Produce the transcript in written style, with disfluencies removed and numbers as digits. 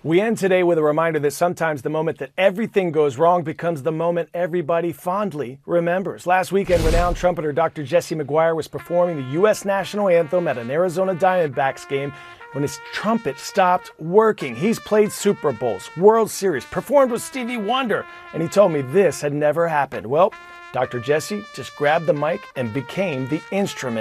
We end today with a reminder that sometimes the moment that everything goes wrong becomes the moment everybody fondly remembers. Last weekend, renowned trumpeter Dr. Jesse McGuire was performing the U.S. national anthem at an Arizona Diamondbacks game when his trumpet stopped working. He's played Super Bowls, World Series, performed with Stevie Wonder, and he told me this had never happened. Well, Dr. Jesse just grabbed the mic and became the instrument